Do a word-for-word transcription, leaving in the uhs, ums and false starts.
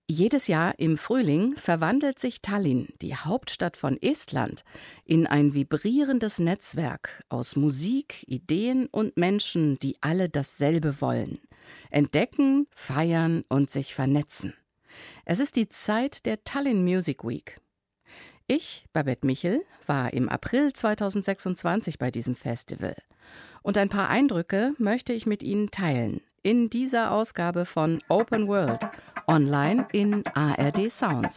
Jedes Jahr im Frühling verwandelt sich Tallinn, die Hauptstadt von Estland, in ein vibrierendes Netzwerk aus Musik, Ideen und Menschen, die alle dasselbe wollen: entdecken, feiern und sich vernetzen. Es ist die Zeit der Tallinn Music Week. Ich, Babette Michel, war im April zweitausendsechsundzwanzig bei diesem Festival. Und ein paar Eindrücke möchte ich mit Ihnen teilen in dieser Ausgabe von Open World, online in A R D Sounds.